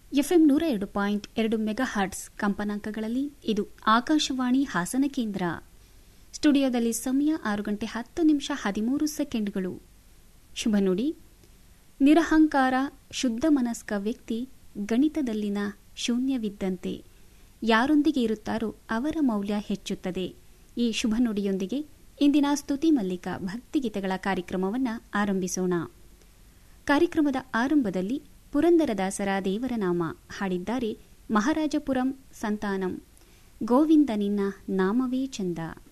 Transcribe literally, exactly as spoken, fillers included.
FM ನೂರ ಎರಡು point ಎರಡು ಮೆಗಾ ಹರ್ಟ್ಸ್ ಕಂಪನಾಂಕಗಳಲ್ಲಿ ಇದು ಆಕಾಶವಾಣಿ ಹಾಸನ ಕೇಂದ್ರ. ಸ್ಟುಡಿಯೋದಲ್ಲಿ ಸಮಯ ಆರು ಗಂಟೆ ಹತ್ತು ನಿಮಿಷ ಹದಿಮೂರು ಸೆಕೆಂಡ್ಗಳು. ಶುಭ ನುಡಿ. ನಿರಹಂಕಾರ ಶುದ್ಧ ಮನಸ್ಕ ವ್ಯಕ್ತಿ ಗಣಿತದಲ್ಲಿನ ಶೂನ್ಯವಿದ್ದಂತೆ. ಯಾರೊಂದಿಗೆ ಇರುತ್ತಾರೋ ಅವರ ಮೌಲ್ಯ ಹೆಚ್ಚುತ್ತದೆ. ಈ ಶುಭ ನುಡಿಯೊಂದಿಗೆ ಇಂದಿನ ಸ್ತುತಿ ಮಲ್ಲಿಕ ಭಕ್ತಿಗೀತೆಗಳ ಕಾರ್ಯಕ್ರಮವನ್ನು ಆರಂಭಿಸೋಣ. ಕಾರ್ಯಕ್ರಮದ ಆರಂಭದಲ್ಲಿ ಪುರಂದರದಾಸರ ದೇವರ ನಾಮ ಹಾಡಿದ್ದಾರೆ ಮಹಾರಾಜಪುರಂ ಸಂತಾನಂ. ಗೋವಿಂದ ನಿನ್ನ ನಾಮವೇ ಚಂದ.